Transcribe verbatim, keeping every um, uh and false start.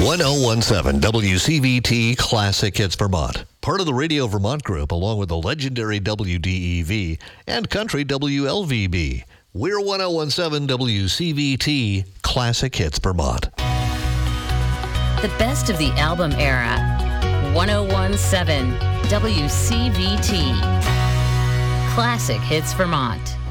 one oh one seven W C V T Classic Hits Vermont. Part of the Radio Vermont Group, along with the legendary W D E V and Country W L V B. We're one oh one seven W C V T Classic Hits Vermont. The best of the album era. one oh one seven W C V T Classic Hits Vermont.